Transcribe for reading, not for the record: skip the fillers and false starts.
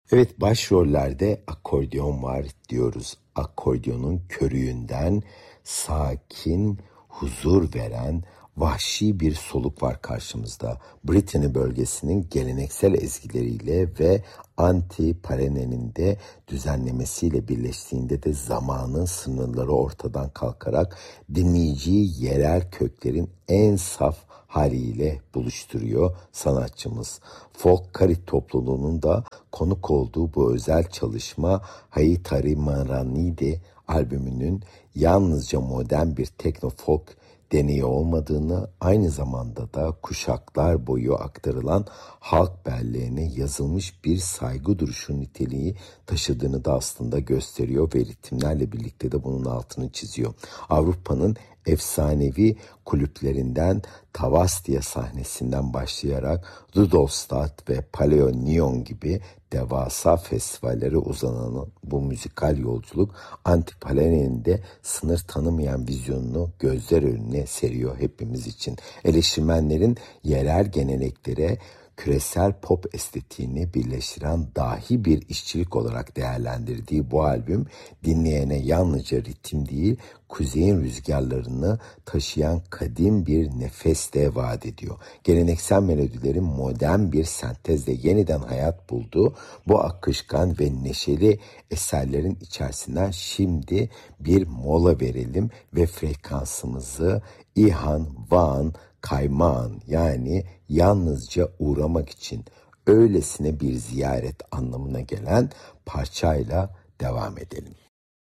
Evet, başrollerde akordeon var diyoruz. Akordeonun körüğünden sakin, huzur veren vahşi bir soluk var karşımızda. Brittany bölgesinin geleneksel ezgileriyle ve anti-Parene'nin de düzenlemesiyle birleştiğinde de zamanın sınırları ortadan kalkarak dinleyiciyi yerel köklerin en saf haliyle buluşturuyor sanatçımız. Folk Karit topluluğunun da konuk olduğu bu özel çalışma Haitari Maranidi albümünün yalnızca modern bir tekno folk deneyi olmadığını, aynı zamanda da kuşaklar boyu aktarılan halk belleğine yazılmış bir saygı duruşu niteliği taşıdığını da aslında gösteriyor ve ritimlerle birlikte de bunun altını çiziyor. Avrupa'nın efsanevi kulüplerinden Tavastia sahnesinden başlayarak Rudolstadt ve Paleo Neon gibi devasa festivallere uzanan bu müzikal yolculuk Anti-Parene'nin de sınır tanımayan vizyonunu gözler önüne seriyor hepimiz için. Eleştirmenlerin yerel geleneklere küresel pop estetiğini birleştiren dahi bir işçilik olarak değerlendirdiği bu albüm dinleyene yalnızca ritim değil, kuzeyin rüzgarlarını taşıyan kadim bir nefes de vaat ediyor. Geleneksel melodilerin modern bir sentezle yeniden hayat bulduğu bu akışkan ve neşeli eserlerin içerisinden şimdi bir mola verelim ve frekansımızı İhan Van Kaymağın, yani yalnızca uğramak için öylesine bir ziyaret anlamına gelen parçayla devam edelim.